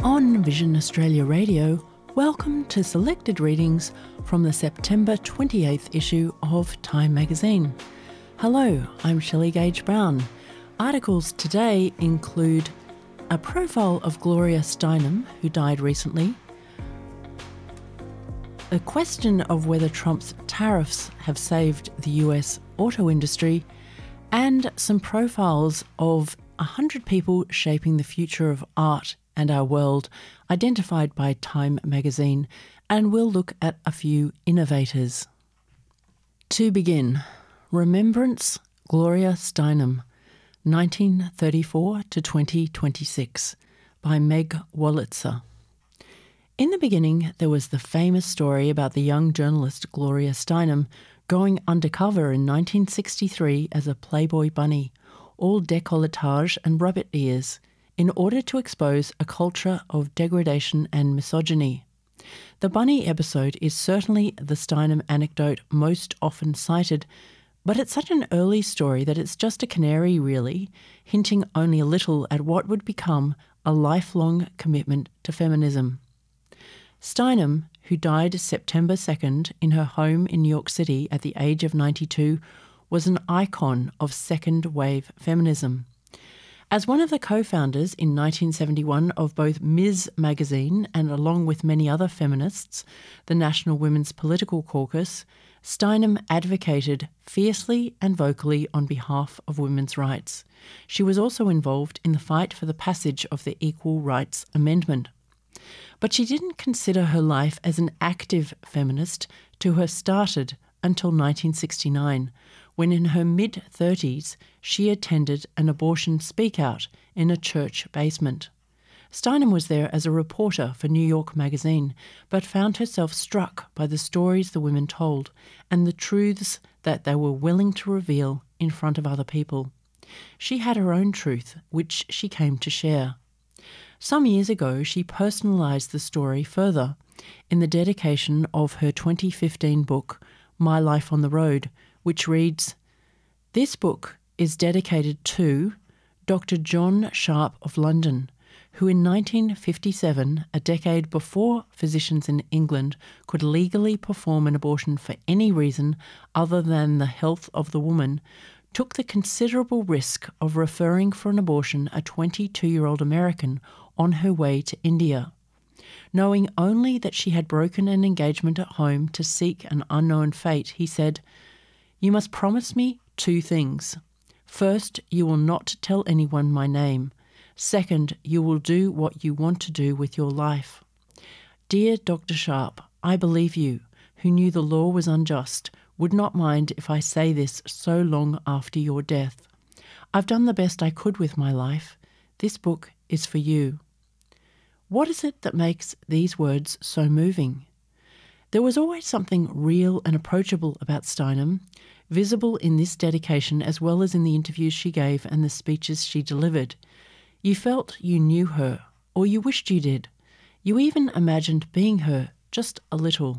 On Vision Australia Radio, welcome to selected readings from the September 28th issue of Time magazine. Hello, I'm Shelley Gage-Brown. Articles today include a profile of Gloria Steinem, who died recently, a question of whether Trump's tariffs have saved the US auto industry, and some profiles of 100 people shaping the future of art and our world, identified by Time magazine, and we'll look at a few innovators. To begin, Remembrance Gloria Steinem, 1934 to 2026, by Meg Wolitzer. In the beginning, there was the famous story about the young journalist Gloria Steinem going undercover in 1963 as a Playboy bunny, all décolletage and rabbit ears, in order to expose a culture of degradation and misogyny. The bunny episode is certainly the Steinem anecdote most often cited, but it's such an early story that it's just a canary really, hinting only a little at what would become a lifelong commitment to feminism. Steinem, who died September 2nd in her home in New York City at the age of 92, was an icon of second-wave feminism. As one of the co-founders in 1971 of both Ms. magazine and, along with many other feminists, the National Women's Political Caucus, Steinem advocated fiercely and vocally on behalf of women's rights. She was also involved in the fight for the passage of the Equal Rights Amendment. But she didn't consider her life as an active feminist to have started until 1969, when in her mid-30s she attended an abortion speak-out in a church basement. Steinem was there as a reporter for New York magazine, but found herself struck by the stories the women told and the truths that they were willing to reveal in front of other people. She had her own truth, which she came to share. Some years ago, she personalised the story further in the dedication of her 2015 book, My Life on the Road, which reads, "This book is dedicated to Dr. John Sharp of London, who in 1957, a decade before physicians in England could legally perform an abortion for any reason other than the health of the woman, took the considerable risk of referring for an abortion a 22-year-old American on her way to India. Knowing only that she had broken an engagement at home to seek an unknown fate, he said, 'You must promise me two things. First, you will not tell anyone my name. Second, you will do what you want to do with your life. Dear Dr. Sharp, I believe you, who knew the law was unjust, would not mind if I say this so long after your death. I've done the best I could with my life. This book is for you.' What is it that makes these words so moving? There was always something real and approachable about Steinem, visible in this dedication as well as in the interviews she gave and the speeches she delivered. You felt you knew her, or you wished you did. You even imagined being her, just a little.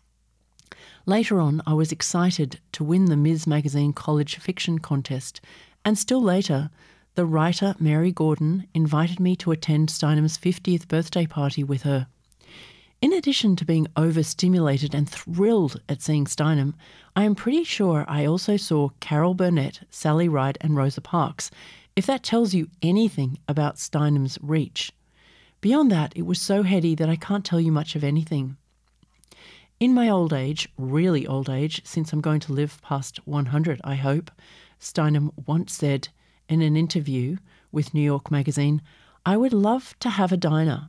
Later on, I was excited to win the Ms. Magazine College Fiction Contest, and still later, the writer Mary Gordon invited me to attend Steinem's 50th birthday party with her. In addition to being overstimulated and thrilled at seeing Steinem, I am pretty sure I also saw Carol Burnett, Sally Ride and Rosa Parks, if that tells you anything about Steinem's reach. Beyond that, it was so heady that I can't tell you much of anything. In my old age, really old age, since I'm going to live past 100, I hope, Steinem once said in an interview with New York magazine, "I would love to have a diner."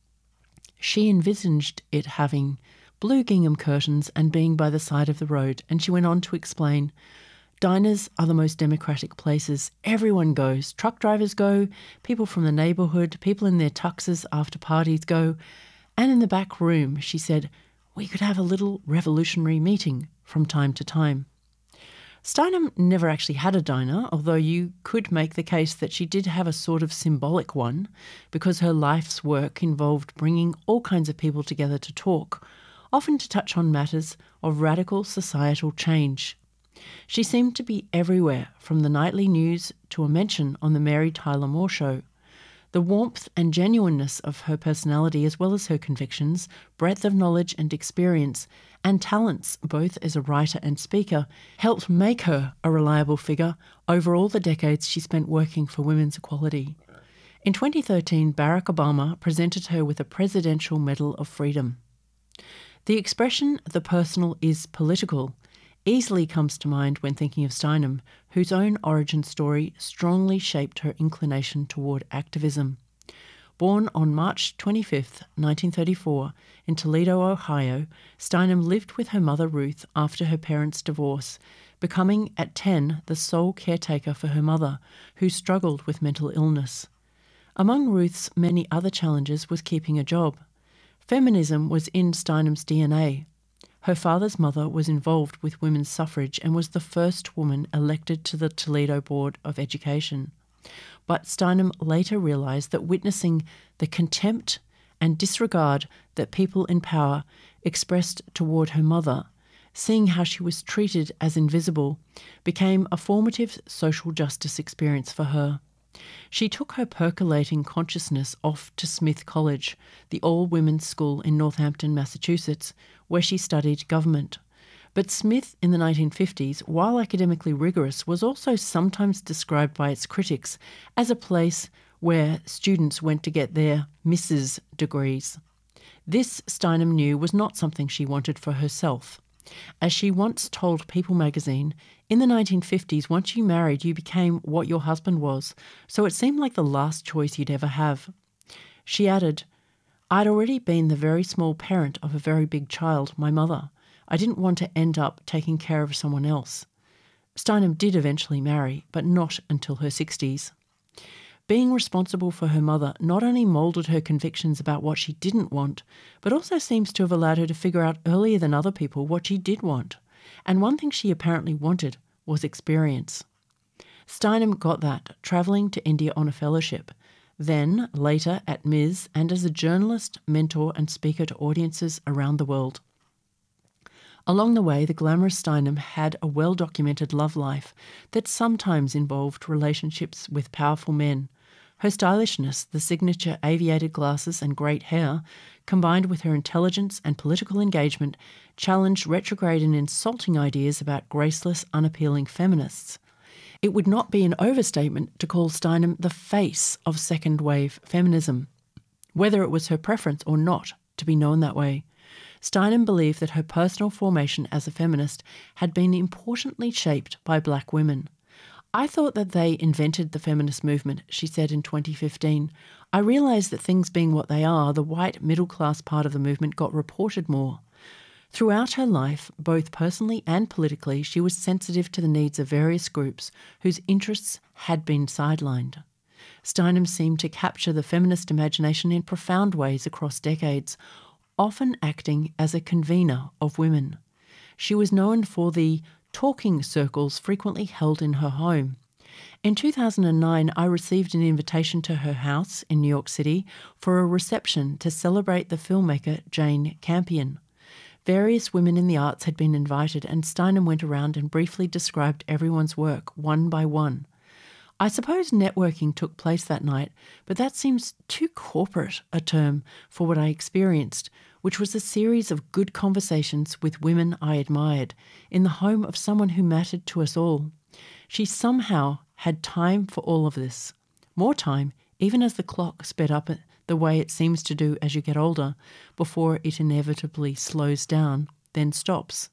She envisaged it having blue gingham curtains and being by the side of the road, and she went on to explain, "Diners are the most democratic places. Everyone goes. Truck drivers go, people from the neighbourhood, people in their tuxes after parties go. And in the back room," she said, "we could have a little revolutionary meeting from time to time." Steinem never actually had a diner, although you could make the case that she did have a sort of symbolic one, because her life's work involved bringing all kinds of people together to talk, often to touch on matters of radical societal change. She seemed to be everywhere, from the nightly news to a mention on the Mary Tyler Moore Show. The warmth and genuineness of her personality, as well as her convictions, breadth of knowledge and experience, and talents both as a writer and speaker, helped make her a reliable figure over all the decades she spent working for women's equality. In 2013, Barack Obama presented her with a Presidential Medal of Freedom. The expression, "the personal is political," easily comes to mind when thinking of Steinem, whose own origin story strongly shaped her inclination toward activism. Born on March 25, 1934, in Toledo, Ohio, Steinem lived with her mother Ruth after her parents' divorce, becoming at 10 the sole caretaker for her mother, who struggled with mental illness. Among Ruth's many other challenges was keeping a job. Feminism was in Steinem's DNA. Her father's mother was involved with women's suffrage and was the first woman elected to the Toledo Board of Education. But Steinem later realised that witnessing the contempt and disregard that people in power expressed toward her mother, seeing how she was treated as invisible, became a formative social justice experience for her. She took her percolating consciousness off to Smith College, the all-women's school in Northampton, Massachusetts, where she studied government. But Smith in the 1950s, while academically rigorous, was also sometimes described by its critics as a place where students went to get their Mrs. degrees. This, Steinem knew, was not something she wanted for herself. As she once told People magazine, in the 1950s, once you married, you became what your husband was, so it seemed like the last choice you'd ever have. She added, "I'd already been the very small parent of a very big child, my mother. I didn't want to end up taking care of someone else." Steinem did eventually marry, but not until her 60s. Being responsible for her mother not only moulded her convictions about what she didn't want, but also seems to have allowed her to figure out earlier than other people what she did want. And one thing she apparently wanted was experience. Steinem got that, travelling to India on a fellowship, then later at Ms. and as a journalist, mentor and speaker to audiences around the world. Along the way, the glamorous Steinem had a well-documented love life that sometimes involved relationships with powerful men. Her stylishness, the signature aviated glasses and great hair, combined with her intelligence and political engagement, challenged retrograde and insulting ideas about graceless, unappealing feminists. It would not be an overstatement to call Steinem the face of second-wave feminism, whether it was her preference or not to be known that way. Steinem believed that her personal formation as a feminist had been importantly shaped by black women. "I thought that they invented the feminist movement," she said in 2015. "I realised that things being what they are, the white middle-class part of the movement got reported more." Throughout her life, both personally and politically, she was sensitive to the needs of various groups whose interests had been sidelined. Steinem seemed to capture the feminist imagination in profound ways across decades, often acting as a convener of women. She was known for the talking circles frequently held in her home. In 2009, I received an invitation to her house in New York City for a reception to celebrate the filmmaker Jane Campion. Various women in the arts had been invited, and Steinem went around and briefly described everyone's work, one by one. I suppose networking took place that night, but that seems too corporate a term for what I experienced, which was a series of good conversations with women I admired, in the home of someone who mattered to us all. She somehow had time for all of this. More time, even as the clock sped up the way it seems to do as you get older, before it inevitably slows down, then stops.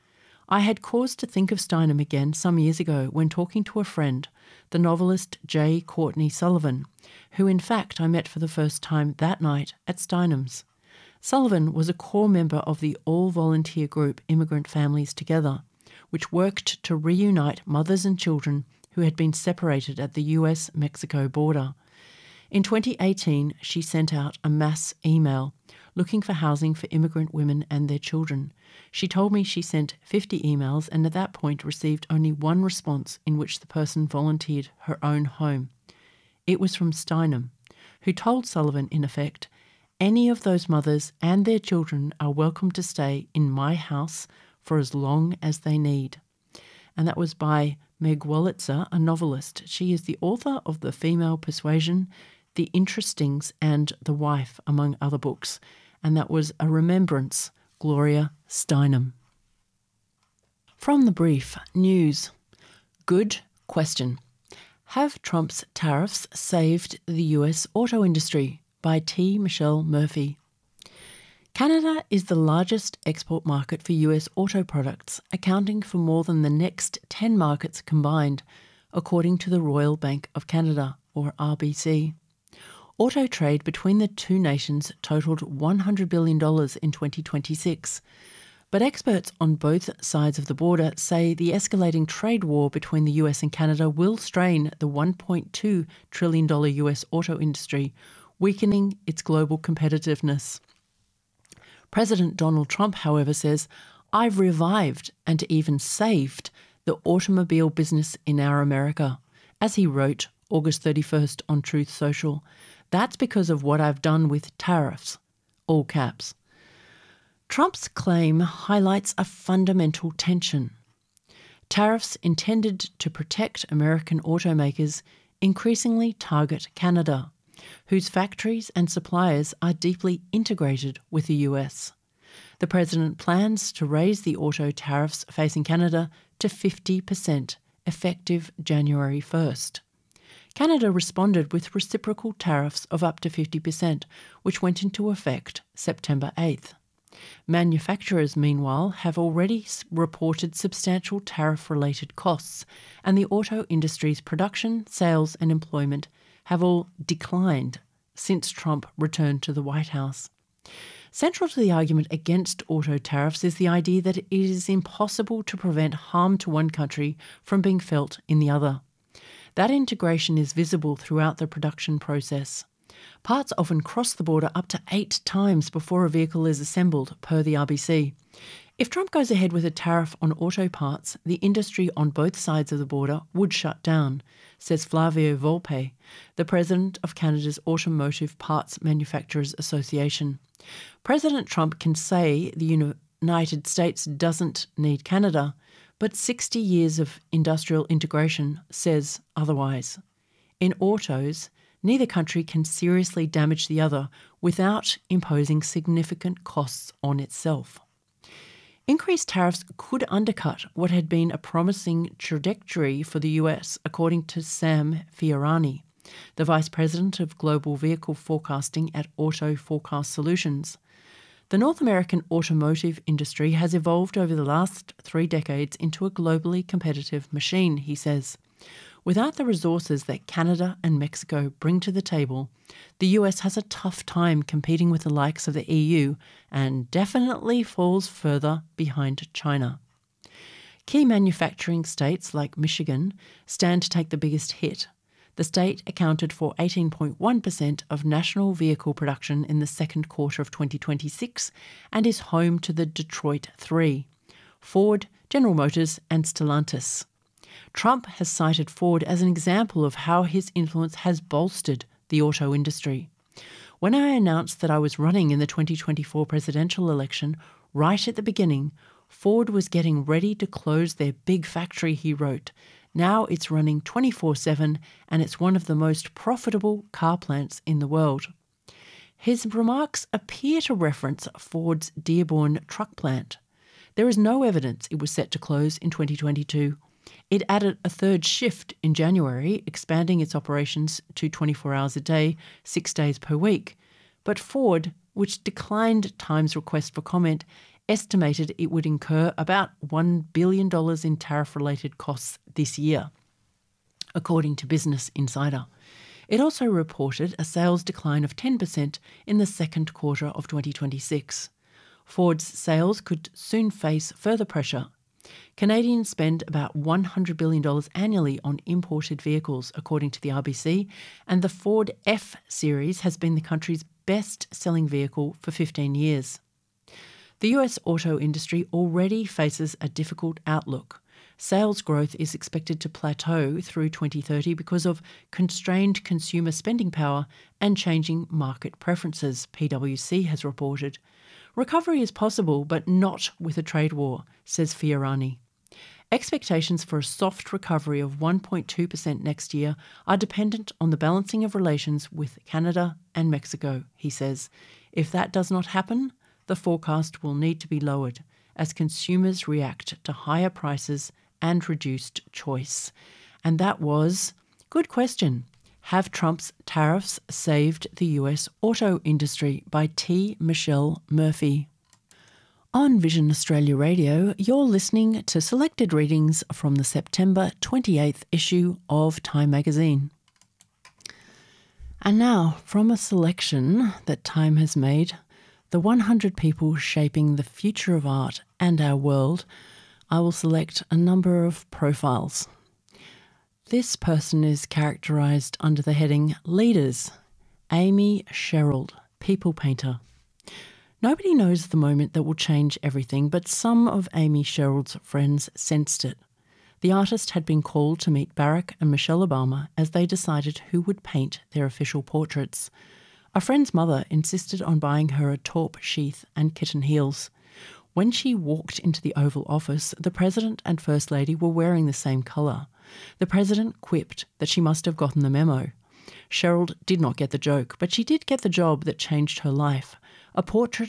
I had cause to think of Steinem again some years ago when talking to a friend, the novelist J. Courtney Sullivan, who in fact I met for the first time that night at Steinem's. Sullivan was a core member of the all-volunteer group Immigrant Families Together, which worked to reunite mothers and children who had been separated at the US-Mexico border. In 2018, she sent out a mass email looking for housing for immigrant women and their children. She told me she sent 50 emails and at that point received only one response in which the person volunteered her own home. It was from Steinem, who told Sullivan, in effect, "Any of those mothers and their children are welcome to stay in my house for as long as they need." And that was by Meg Wolitzer, a novelist. She is the author of The Female Persuasion, The Interestings and The Wife, among other books, and that was a remembrance, Gloria Steinem. From The Brief, news. Good question. Have Trump's tariffs saved the US auto industry? By T. Michelle Murphy. Canada is the largest export market for US auto products, accounting for more than the next 10 markets combined, according to the Royal Bank of Canada, or RBC. Auto trade between the two nations totaled $100 billion in 2026. But experts on both sides of the border say the escalating trade war between the US and Canada will strain the $1.2 trillion US auto industry, weakening its global competitiveness. President Donald Trump, however, says, "I've revived and even saved the automobile business in our America," as he wrote August 31st on Truth Social. "That's because of what I've done with tariffs," all caps. Trump's claim highlights a fundamental tension. Tariffs intended to protect American automakers increasingly target Canada, whose factories and suppliers are deeply integrated with the US. The president plans to raise the auto tariffs facing Canada to 50%, effective January 1st. Canada responded with reciprocal tariffs of up to 50%, which went into effect September 8th. Manufacturers, meanwhile, have already reported substantial tariff-related costs, and the auto industry's production, sales and employment have all declined since Trump returned to the White House. Central to the argument against auto tariffs is the idea that it is impossible to prevent harm to one country from being felt in the other. That integration is visible throughout the production process. Parts often cross the border up to 8 times before a vehicle is assembled, per the RBC. If Trump goes ahead with a tariff on auto parts, the industry on both sides of the border would shut down, says Flavio Volpe, the president of Canada's Automotive Parts Manufacturers Association. President Trump can say the United States doesn't need Canada, but 60 years of industrial integration says otherwise. In autos, neither country can seriously damage the other without imposing significant costs on itself. Increased tariffs could undercut what had been a promising trajectory for the US, according to Sam Fiorani, the Vice President of Global Vehicle Forecasting at Auto Forecast Solutions. The North American automotive industry has evolved over the last 3 decades into a globally competitive machine, he says. Without the resources that Canada and Mexico bring to the table, the US has a tough time competing with the likes of the EU and definitely falls further behind China. Key manufacturing states like Michigan stand to take the biggest hit. The state accounted for 18.1% of national vehicle production in the second quarter of 2026 and is home to the Detroit Three: Ford, General Motors and Stellantis. Trump has cited Ford as an example of how his influence has bolstered the auto industry. "When I announced that I was running in the 2024 presidential election, right at the beginning, Ford was getting ready to close their big factory," he wrote. "Now it's running 24/7 and it's one of the most profitable car plants in the world." His remarks appear to reference Ford's Dearborn truck plant. There is no evidence it was set to close in 2022. It added a third shift in January, expanding its operations to 24 hours a day, 6 days per week. But Ford, which declined Time's request for comment, estimated it would incur about $1 billion in tariff-related costs this year, according to Business Insider. It also reported a sales decline of 10% in the second quarter of 2026. Ford's sales could soon face further pressure. Canadians spend about $100 billion annually on imported vehicles, according to the RBC, and the Ford F-Series has been the country's best-selling vehicle for 15 years. The US auto industry already faces a difficult outlook. Sales growth is expected to plateau through 2030 because of constrained consumer spending power and changing market preferences, PwC has reported. Recovery is possible, but not with a trade war, says Fiorani. Expectations for a soft recovery of 1.2% next year are dependent on the balancing of relations with Canada and Mexico, he says. If that does not happen, the forecast will need to be lowered as consumers react to higher prices and reduced choice. And that was, good question, have Trump's tariffs saved the US auto industry, by T. Michelle Murphy. On Vision Australia Radio, you're listening to selected readings from the September 28th issue of Time magazine. And now, from a selection that Time has made, the 100 people shaping the future of art and our world, I will select a number of profiles. This person is characterised under the heading Leaders. Amy Sherald, people painter. Nobody knows the moment that will change everything, but some of Amy Sherald's friends sensed it. The artist had been called to meet Barack and Michelle Obama as they decided who would paint their official portraits. A friend's mother insisted on buying her a taupe sheath and kitten heels. When she walked into the Oval Office, the President and First Lady were wearing the same colour. The President quipped that she must have gotten the memo. Sherald did not get the joke, but she did get the job that changed her life, a portrait